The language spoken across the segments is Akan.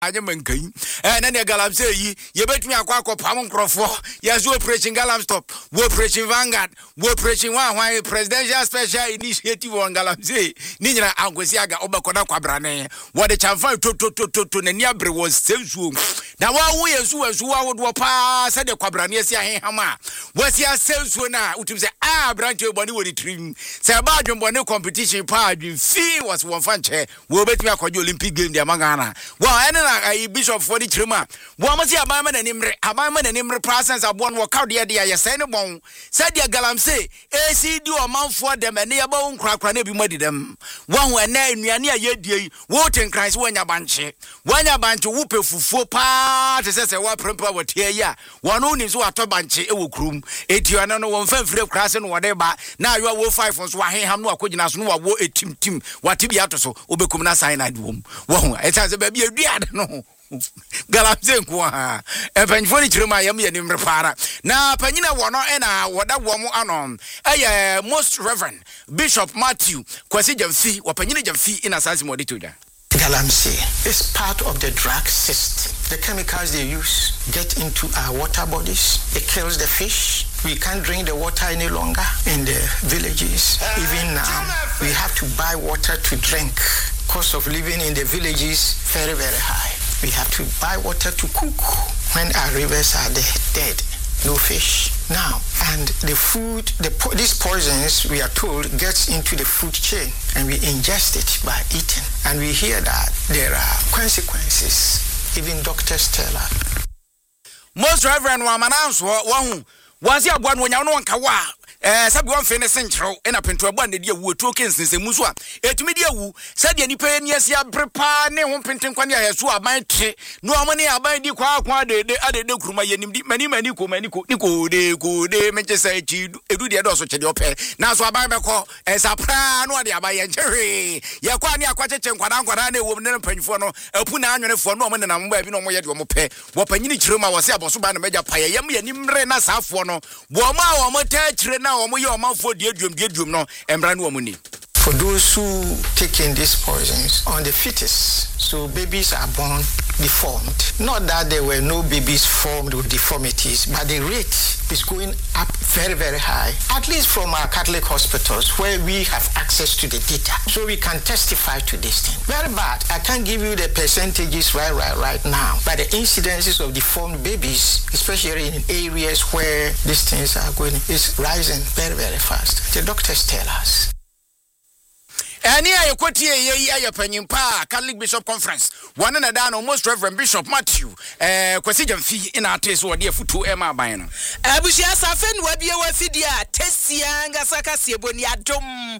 Anyamankai, and then the Galam say, you bet me a quack of Pamon Crawford. Yes, we're preaching Galam stop, we're preaching Vanguard, we're preaching one presidential special initiative on Galam say, Nina Angusiaga Obakoda Quabrane, what the Chamfa to Niabre was sensual. Now, what we as who would pass at the Quabranesia Hama. What's your sense when I would say, branch your body with the trim. Sabajum Bono competition part, you fee was one fan chair, we'll bet me a Olympic game, the Mangana. Well, I bishop for the trima. One must see a man and Imre presence of one walk out the idea. You send a bone. Said the Galam say, AC do a mouth for them and near bone crack when every muddy them. One when near ye, water and cries when your bunch. When your bunch of whoop for 4 parts, says a wap what here, ya. One only is what a bunch of room. 80 and no one fan free of cross and whatever. Now you are 5 for Swaham, no, couldn't ask no, a team, what to be out so, Obecumna sign at womb. Well, it has a baby, no. Galamzenqua, and Penfoni Miami and Imrepara. Now, Penina Wano and what that woman anon. Most Reverend Bishop Matthew, Quasijan fee or Peninijan fee in Assasimodituda. Galamsey is part of the drug system. The chemicals they use get into our water bodies. It kills the fish. We can't drink the water any longer in the villages. Even now, we have to buy water to drink. Cost of living in the villages very, very high. We have to buy water to cook when our rivers are dead. No fish. Now, and the food, these poisons, we are told, gets into the food chain and we ingest it by eating. And we hear that there are consequences. Even doctors tell us. Most Reverend Wamanans, was your one when you know Kawa. Sabuan Fennes Central and up into a band of wood tokens in Muswa. Et media woo said any pain, yes, ya prepare ne one penton quania as who are my tree. No money I buy the qua de other do cruma many Nico de Manchester do the other such a dope. Now so I buy my call as a plan or the Abaya Jerry. Yaquania Quacha and Quadane woman and Penfono, a Punan for no man and I'm wearing no more yet one pay. What Penny Truma was able to buy a major pie, yummy and Imrena Safono. Woma or Motet. Now, your mouth for dear drum, no, and brand woman. For those who take in these poisons on the fetus, so babies are born deformed. Not that there were no babies formed with deformities, but the rate is going up very, very high, at least from our Catholic hospitals where we have access to the data. So we can testify to this thing. Very bad. I can't give you the percentages right now, but the incidences of deformed babies, especially in areas where these things are going, is rising very, very fast. The doctors tell us. And here you quote here penny pa Catholic Bishop Conference. One and a down almost Reverend Bishop Matthew, Quasijan fee in our taste or dear foot Emma Bino. Abushia Safen Wabia Wafidia, Tessianga Sakasi Bonia Dom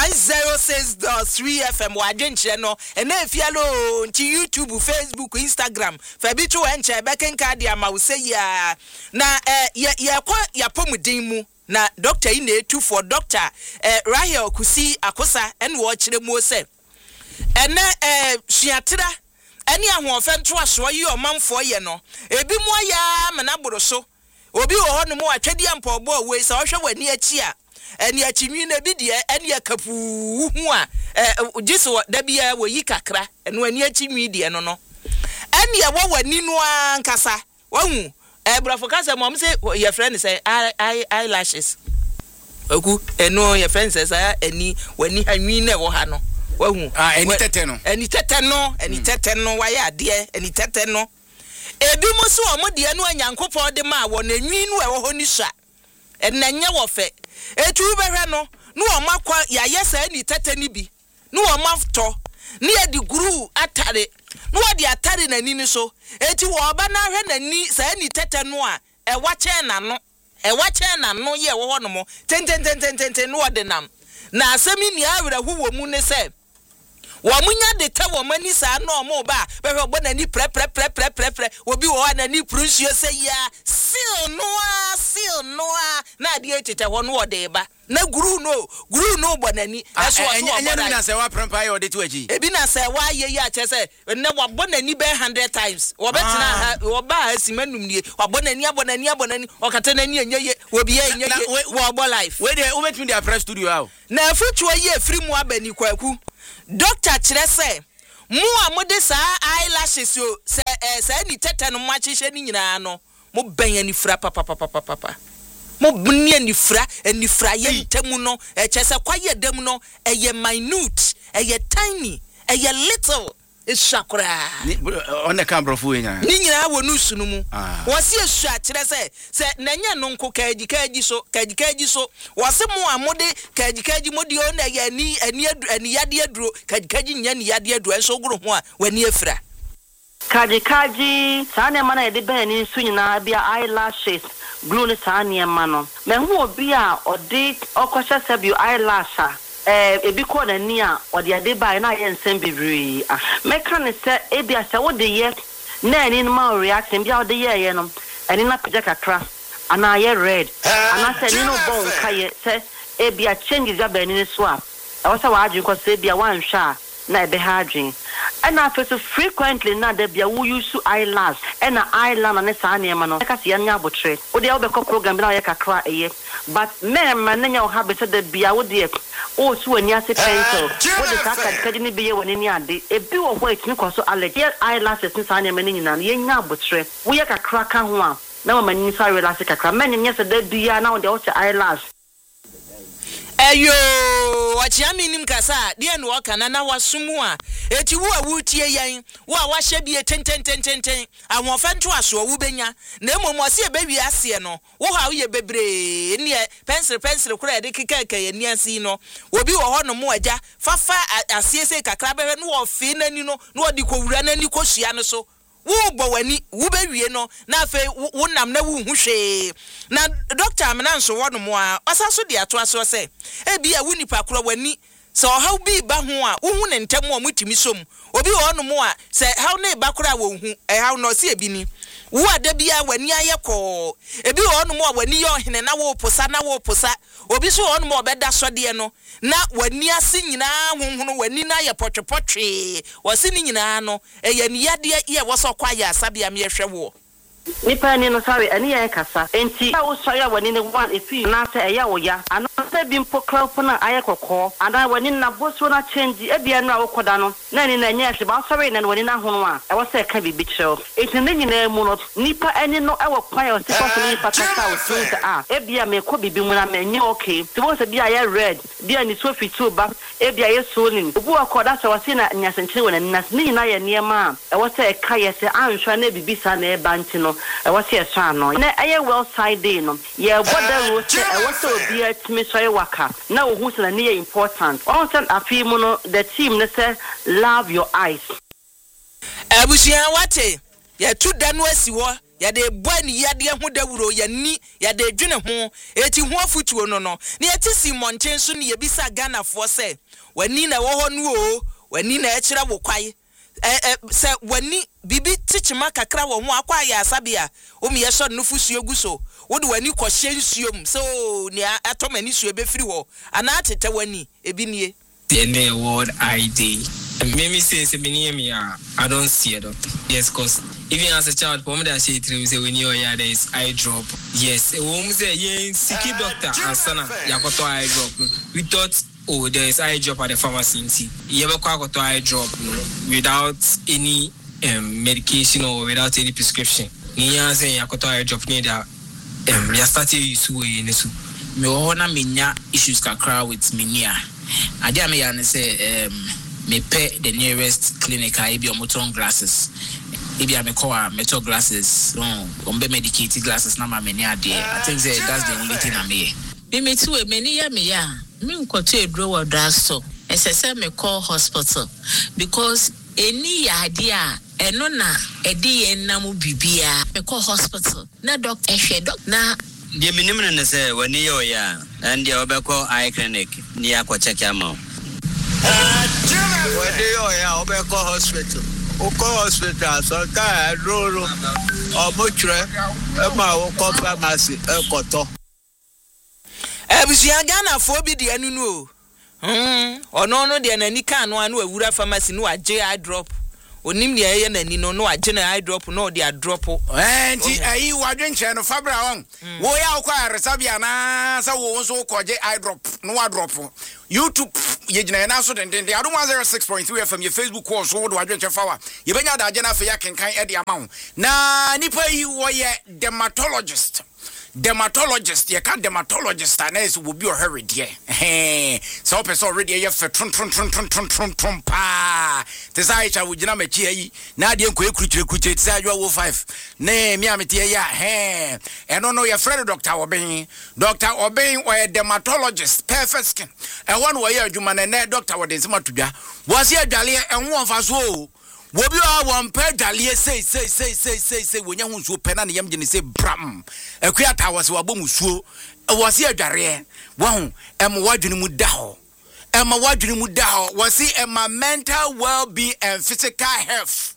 106.3 FM Wagen channel, and if yellow to YouTube, Facebook, Instagram, Fabitu and Chabakan Cardia Mauseya. Na ya pomudimu. Na doctor ine tu for doctor Rahel Kusi Akosa and watch the mo se ene hwiatira ene ahofen to aso yi o manfo ye no ebi mo ya manaboro so obi wo ho no mo atwedi ampo bo we se wo hwe wani achi a ene achinwi na bi de ene akapu hu a giso da bia wo yi kakra ene wani achinwi de no no ene wo wani no ankasa wahu Brafocasa mom say your friend say eyelashes. Oku eno your friend says any when ni anwi na wo ha no. Wahu any tete no. Any tete no why ade any tete no. Ebi mo so omo de no anyankopon de ma wo na nwi no e wo ho ni sha. En na nya wo fe. Etu behwe no omakwa ya yesa any tete ni bi. No omafto. Ni e di guru atare. No wadi atare na ni so eti wo ba na hwe na ni sa ni tete no a e wache na no ye wo ho no mo ten no wadi nam na asemi ni awere hu wo mu ne se wo munya de ta wo mani sa no mo ba be hwe bo na ni pre obi wo na ni prunsuo se ya seal no na de etete ho no wodi ba na guru no bonani eso enya na se wa prempa ye de to aji ebi na se wa ye ya che se ne wa bonani be 100 times wo betina ha wo ba asimanum nie wa bonani o kata na ni enye obi ye enye wo bo life we dey we between the press studio how na afutuo ye free mu abani kwaku doctor kire se mu amode sa eyelashes yo se ni tete no machihye ni nyina no mo ben anifra papa mo bunye anifra ye ntemu no chese kwaye dem no eye minute eye tiny eye little ishakura on the camera fu nya ni nyina wo nusu no mu wose esu a kire se nanya no nko kaji so wose mu amode kaji modi o na ye ani yade aduro kaji nya ni yade aduro enso goro ho a wani efra kaji sane mana ye de ben ni nsu nyina bia eyelashes glue ni sane ma no me hu obi a odi okwahye sabio eyelasha ebi ko na ni a odi ade bai na ye nsem bibiri meka ne se ebi asa wo de ye na ni ma reaction bia wo de ye no ani na pija kakra ana ye red ana se ni no bon kaye se ebi a change ja ben ni so a awasa wa adwin ko se ebi a wan hwa na ebe ha adwin and after so frequently na de bia wo use eyelash and eyeliner na sa na ema no ka se anya abotre wo de obekọ program na ye kakra eye but me man nya wo have se de bia wo de o su ani ase pencil wo de ka kaji ni biye woni ni ade ebi wo ho etimi ko so allergy eyelashes ni sa na ema ni nyina ye nya abotre wo ye kakra ka ho a na ma ni sa relax kakra men nya se de bia na wo de o che eyelash eyo wachiami nim kasa de no waka na wasumu a eti wo awutie yan wo a wahye bie ten awon nto aso wo benya na emomose e bawi ase no wo ha wo ye bebre ne pencil kura de keka ye ni ase no obi wo ho no mo agya fafa asiese kakra behwe no wo fe nani no no odi ko wura nani ko hia no so wo bo wani wo bewie no na afa wo nam na wo hu hwe na doctor amena nso wo no mo a asaso de ato aso se e bia wo nipa kro wani se o haw bi ba ho a wo hu ne ntem o mutimi som obi wo no mo a se haw ne ba kro a wo hu haw no se ebi ni wo ada bia wani ayekọ ebi wo no mo a wani yo hene na wo posa obi so wo no mo obeda so de no na wani ase nyina honhono wani na ye potwepotwe wose ni nyina no eye ni yade ye wo so kwa ya asabia me hwe wo nipa ni no sorry ani ya kasa enti wo so ya wani ne one efi na se eya wo ya ano se bi mpo crop na ayekọkọ ana wani na boso na change e bia no awokoda no na ni na nya hwe ba sorry na wani na hono a e wo se ka bibi kyerɛ enti ne nyina mu no nipa ani no e wo kwa ya o se ko ni pataka o so e bia me ko bibi mu na me nya okay ti wo se bia ya red bia ni so fitu ba e bia ye so ni obu akoda se wo se na nya senkyere wona ni na ye niema e wo se ka ye se anhwa na bibi sa na e ba nti no e was here no na aye well side dey no ye border road e was obi atimi so ye waka na wo hu se na ne important on send afi mu no the team ne say love your eyes abusia wate ye tu da no asi wo ya de boani yade hu dawuro ya ni ya de dwene ho eti ho afutuo no ne etisi monten so ne ye bisa Ghana fo se wani na wo ho no o wani na e kire wo kwai se wani bibi tichima kakra wo ho akwa ya asabia o mi yeso nufu suo guso wo de wani ko hye nsuom so ni atomani suo be firi wo ana atete wani ebi nie the word ID me say me I don't see it. Yes, cause even as a child when that say when you are there is eye drop. Yes, we say siki doctor and sana yakoto eye drop. We thought there is eye drop at the pharmacy. You ever got eye drop without any medication or without any prescription. Niya say yakoto eye drop near that ya started use we nesu. Me ona menya issues kakra with menia. Adia me yan say me pay the nearest clinic I be on motor glasses. Maybe I me call metal glasses. On be medicated glasses na ma menia there. I think that's the only thing I me. Me too many ya me ya. Me nkoto edro drugstore. Ese me call hospital because any idea eno na edi enam bibia me call hospital. Na doctor na the minimum na say when you ya and you obeko eye clinic ni akwa check am. When you ya obeko hospital. Oko hospital so ka roro omotre e ma wo ko pharmacy e koto. Ebusia Ghana fo bi de anu no ono no de nani kan no anu awura pharmacy no age eye drop onim ne ye nani no no age na eye drop no de a drop enti ayi wadwenche no fabra won wo ya kwa resabia na sa wo so koje eye drop no wa drop YouTube yegyina na so den Adom 106.3 FM your Facebook course so do adwenche fawa ye benya da agena fe ya kenkan e de ama ho na nipa yi wo ye dermatologist ye can dermatologist and is will be already so person already ye fe tron pa desire we gina mechi yi na de enko ekuruchire tsa adwa wo 5 na mi amete ya eno no ye friend Dr. Oben or a dermatologist perfect skin e won wo ye adwuma na Dr. Oden sema tudwa wo se adwale enwo onfa so Wobi one per dalie say wonya hu nsuo pena na yam gene say bram akuata was wabo musuo was ye adware wo em wadwene mu da ho was my mental well-being and physical health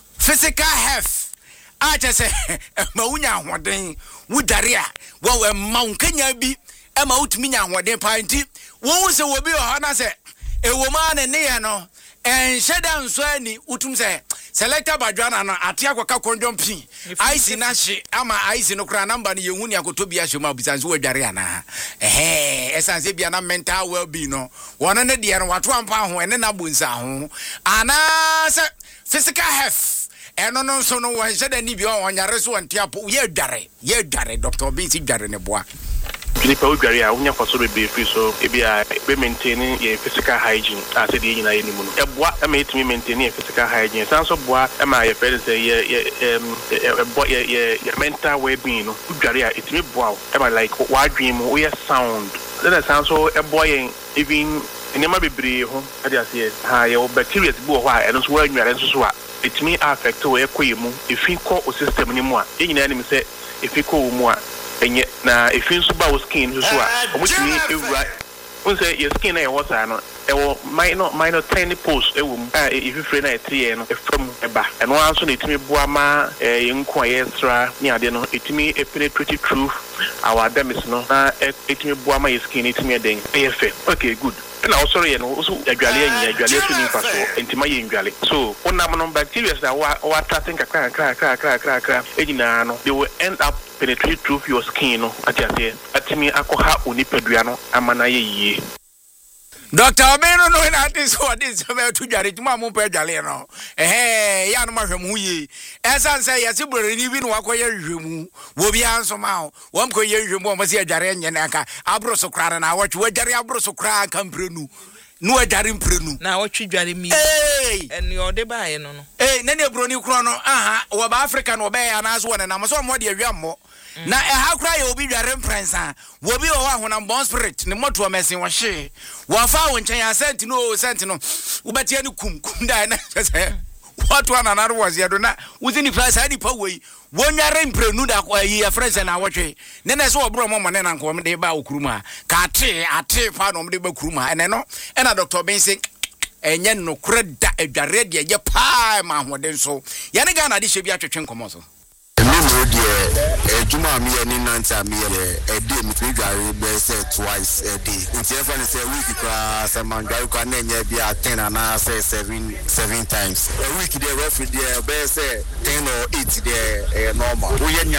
I just say ma unya hoden wudare a wo ma unkanya bi e ma utumi nya hoden pa nti wo se wobi ho na se ewo ma ne ne ya no en sheda nso ani utum se selector badwana no ate akwaka kondom pin ice na hye ama ice no kra number ne yehu ne akotobi ahye ma bisanse wadware ana esanse bia na mental well being no wono ne de no wato ampa ho ene na bonsa ho ana se physical health eno no so no wo sheda ni bi onyare so antiapo ye dware Dr. Oben si dware ne boa Philippa Ugari, unya for so be free so be maintaining your physical hygiene as a day in any moon. A boy made me maintain your physical hygiene. Sounds of boy, am I a parent say your mental well being? Ugari, it's me boy. Am I like what dream we are sound? Then I sound so a boy even in your baby home. I just say, your bacteria go why and so you are so it may affect where if you call a system anymore. In enemy say if you call more. And yet, now if you about skin, which means when say your skin and water, no, minor tiny post, if you friend at 3 and from a back, and one also need to me Buama, a young quiet, near the it me a penetrative truth, our demis no, it me Buama skin, it me a ding, okay, good. And also, also a Galian, into my Galley. So, one number of bacteria that were tracking a crack, they will end up penetrate through your skin. At me, Akoha Unipedriano, Amanaye. Dr. Oben no na this what is about to jare tuma mo pe jale no ya no ma hwemu yi esan say yesi bore ni bi no akoye hwemu wo bi anso ma wo mko ye hwemu o ma se jare nye na aka abroso kra na wo twe jare abroso kra kamprenu no jare mprenu na wo twe jare mi eni ode ba ye no na ne broni kro no aha wo ba Africa no be ya na so wona na so mo de awammo na ha kra ye obi dware mprensa wo bi wo ahona bon spirit ne moto mesin wo hye wo fa wo nchen asent no ubetie ni kum da na se what one another was ya do na within the place any pa we wonyare mprenu da kwa yi friends na wotwe ne na so obro mo ne na nko me de ba okuruma ka ate pa no me de ba kuruma ene no ena Dr. Oben say enye no kreda adware de ye pa ma hoden so ye ne ga na de hye bi atwetwe nkomo so Juma me any nanta me a day me twice a day. It's even say week class a man go can be 10 and say 7 times. A week there roughly there be say 10 or 8 there normal.